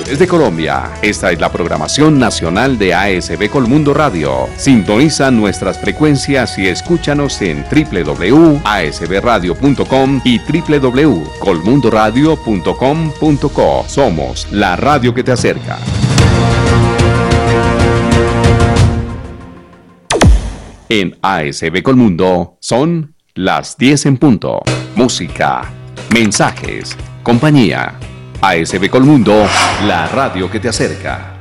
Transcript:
Desde Colombia, esta es la programación nacional de ASB Colmundo Radio. Sintoniza nuestras frecuencias y escúchanos en www.asbradio.com y www.colmundoradio.com.co. Somos la radio que te acerca. En ASB Colmundo son las 10 en punto. Música, mensajes, compañía. ASB Colmundo, la radio que te acerca.